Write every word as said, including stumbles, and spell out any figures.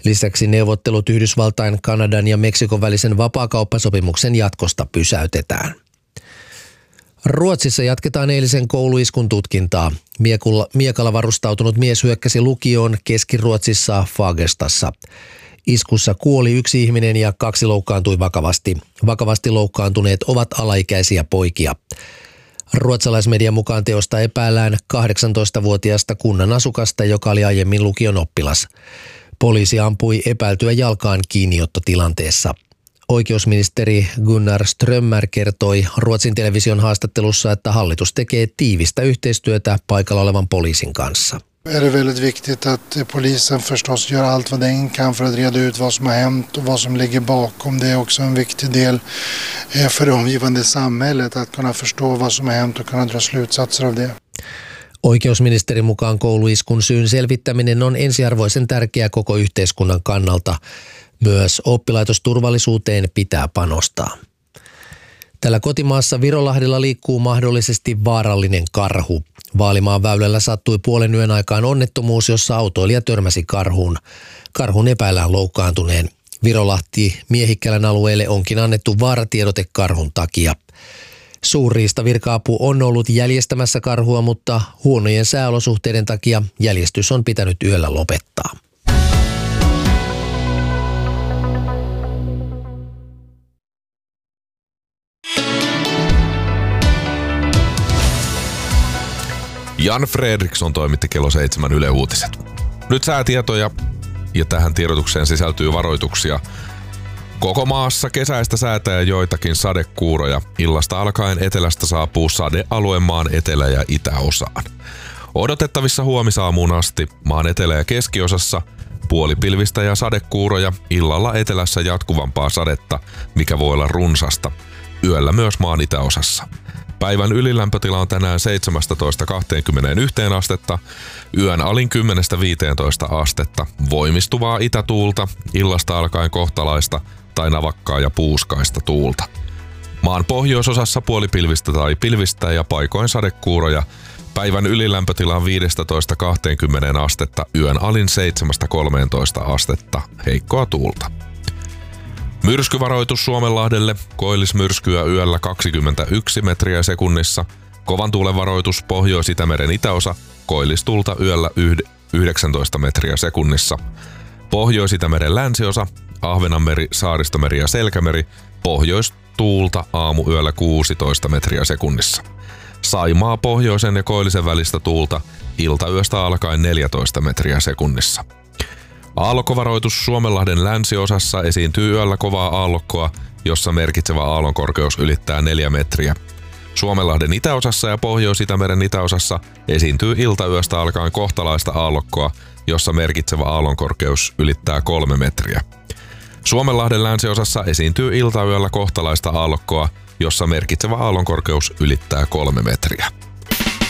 Lisäksi neuvottelut Yhdysvaltain, Kanadan ja Meksikon välisen vapaakauppasopimuksen jatkosta pysäytetään. Ruotsissa jatketaan eilisen kouluiskun tutkintaa. Miekulla, miekalla varustautunut mies hyökkäsi lukioon Keski-Ruotsissa Fagerstassa. Iskussa kuoli yksi ihminen ja kaksi loukkaantui vakavasti. Vakavasti loukkaantuneet ovat alaikäisiä poikia. Ruotsalaismedian mukaan teosta epäillään kahdeksantoistavuotiaasta kunnan asukasta, joka oli aiemmin lukion oppilas. Poliisi ampui epäiltyä jalkaan kiinniottotilanteessa. Oikeusministeri Gunnar Strömmar kertoi Ruotsin television haastattelussa, että hallitus tekee tiivistä yhteistyötä paikalla olevan poliisin kanssa. Är det väldigt viktigt att polisen förstås gör allt vad den kan för att reda ut vad som har hänt och vad som ligger bakom. Det är också en viktig del för det omgivande samhället att kunna förstå vad som har hänt och kunna dra slutsatser av det. Oikeusministerin mukaan kouluiskun syyn selvittäminen on ensiarvoisen tärkeää koko yhteiskunnan kannalta. Myös oppilaitosturvallisuuteen pitää panostaa. Tällä kotimaassa Virolahdella liikkuu mahdollisesti vaarallinen karhu. Vaalimaan väylällä sattui puolen yön aikaan onnettomuus, jossa autoilija törmäsi karhuun. Karhun epäillään loukkaantuneen. Virolahti Miehikkälän alueelle onkin annettu vaaratiedote karhun takia. Suurriistavirka-apu on ollut jäljestämässä karhua, mutta huonojen sääolosuhteiden takia jäljestys on pitänyt yöllä lopettaa. Jan Fredriksson toimitti kello seitsemän Yle Uutiset. Nyt säätietoja ja tähän tiedotukseen sisältyy varoituksia. Koko maassa kesäistä säätä ja joitakin sadekuuroja. Illasta alkaen etelästä saapuu sadealue maan etelä- ja itäosaan. Odotettavissa huomisaamuun asti maan etelä- ja keskiosassa puolipilvistä ja sadekuuroja, illalla etelässä jatkuvampaa sadetta, mikä voi olla runsasta. Yöllä myös maan itäosassa. Päivän ylilämpötila on tänään seitsemästätoista kaksikymmentäyksi astetta, yön alin kymmenestä viiteentoista astetta, voimistuvaa itätuulta, illasta alkaen kohtalaista tai navakkaa ja puuskaista tuulta. Maan pohjoisosassa puolipilvistä tai pilvistä ja paikoin sadekuuroja, päivän ylilämpötila on viidestätoista kaksikymmentä astetta, yön alin seitsemästä kolmeentoista astetta, heikkoa tuulta. Myrskyvaroitus Suomenlahdelle, koillismyrskyä yöllä kaksikymmentäyksi metriä sekunnissa. Kovan tuulen varoitus Pohjois-Itämeren itäosa, koillistulta yöllä yhdeksäntoista metriä sekunnissa. Pohjois-Itämeren länsiosa, Ahvenanmeri, Saaristomeri ja Selkämeri, pohjoistuulta aamuyöllä kuusitoista metriä sekunnissa. Saimaa pohjoisen ja koillisen välistä tuulta, iltayöstä alkaen neljätoista metriä sekunnissa. Aallokkovaroitus Suomenlahden länsiosassa, esiintyy yöllä kovaa aallokkoa, jossa merkitsevä aallonkorkeus ylittää neljä metriä. Suomenlahden itäosassa ja Pohjois-Itämeren itäosassa esiintyy iltayöstä alkaen kohtalaista aallokkoa, jossa merkitsevä aallonkorkeus ylittää kolme metriä. Suomenlahden länsiosassa esiintyy iltayöllä kohtalaista aallokkoa, jossa merkitsevä aallonkorkeus ylittää kolme metriä.